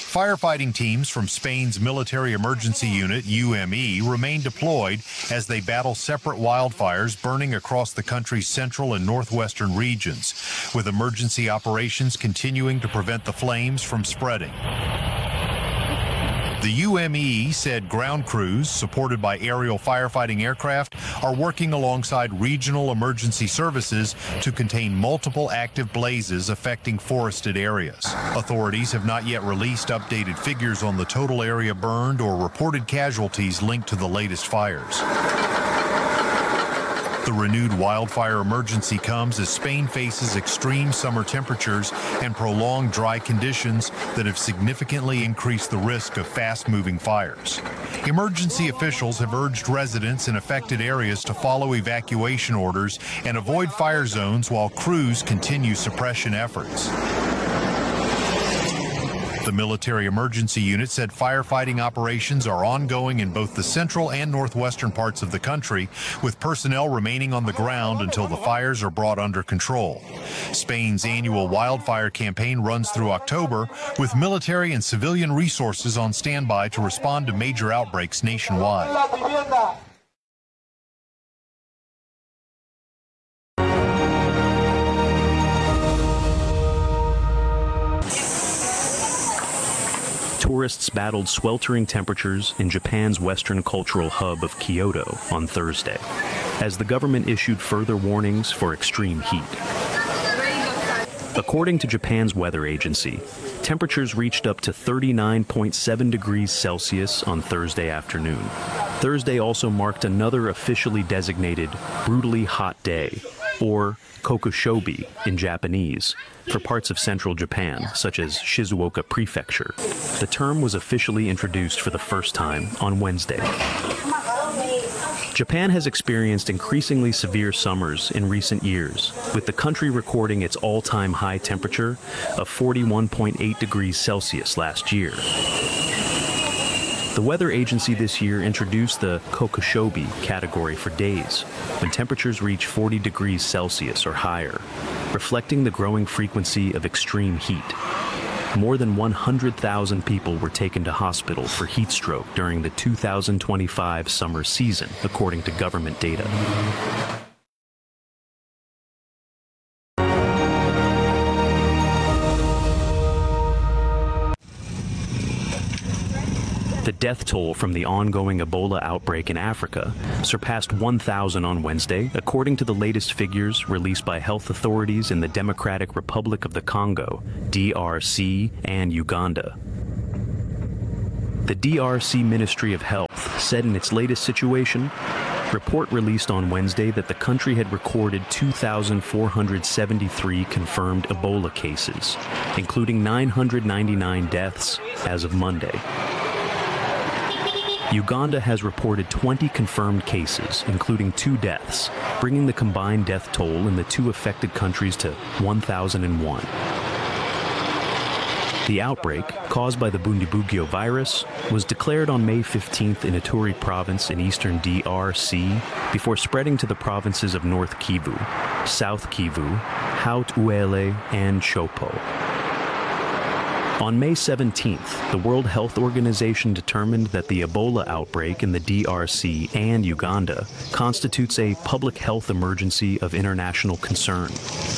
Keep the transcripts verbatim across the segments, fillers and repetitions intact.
Firefighting teams from Spain's Military Emergency Unit, U M E, remain deployed as they battle separate wildfires burning across the country's central and northwestern regions, with emergency operations continuing to prevent the flames from spreading. The U M E said ground crews, supported by aerial firefighting aircraft, are working alongside regional emergency services to contain multiple active blazes affecting forested areas. Authorities have not yet released updated figures on the total area burned or reported casualties linked to the latest fires. The renewed wildfire emergency comes as Spain faces extreme summer temperatures and prolonged dry conditions that have significantly increased the risk of fast-moving fires. Emergency officials have urged residents in affected areas to follow evacuation orders and avoid fire zones while crews continue suppression efforts. The Military Emergency Unit said firefighting operations are ongoing in both the central and northwestern parts of the country, with personnel remaining on the ground until the fires are brought under control. Spain's annual wildfire campaign runs through October, with military and civilian resources on standby to respond to major outbreaks nationwide. Tourists battled sweltering temperatures in Japan's western cultural hub of Kyoto on Thursday, as the government issued further warnings for extreme heat. According to Japan's weather agency, temperatures reached up to thirty-nine point seven degrees Celsius on Thursday afternoon. Thursday also marked another officially designated brutally hot day, or kokushobi in Japanese, for parts of central Japan, such as Shizuoka Prefecture. The term was officially introduced for the first time on Wednesday. Japan has experienced increasingly severe summers in recent years, with the country recording its all-time high temperature of forty-one point eight degrees Celsius last year. The weather agency this year introduced the kokushobi category for days when temperatures reach forty degrees Celsius or higher, reflecting the growing frequency of extreme heat. More than one hundred thousand people were taken to hospital for heat stroke during the two thousand twenty-five summer season, according to government data. The death toll from the ongoing Ebola outbreak in Africa surpassed one thousand on Wednesday, according to the latest figures released by health authorities in the Democratic Republic of the Congo, D R C, and Uganda. The D R C Ministry of Health said in its latest situation report released on Wednesday that the country had recorded two thousand four hundred seventy-three confirmed Ebola cases, including nine hundred ninety-nine deaths as of Monday. Uganda has reported twenty confirmed cases, including two deaths, bringing the combined death toll in the two affected countries to one thousand one. The outbreak, caused by the Bundibugyo virus, was declared on May fifteenth in Ituri province in eastern D R C before spreading to the provinces of North Kivu, South Kivu, Haut-Uele, and Chopo. On May seventeenth, the World Health Organization determined that the Ebola outbreak in the D R C and Uganda constitutes a public health emergency of international concern.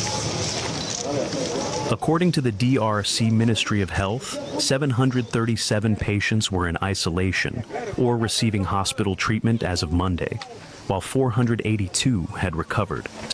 According to the D R C Ministry of Health, seven hundred thirty-seven patients were in isolation or receiving hospital treatment as of Monday, while four hundred eighty-two had recovered.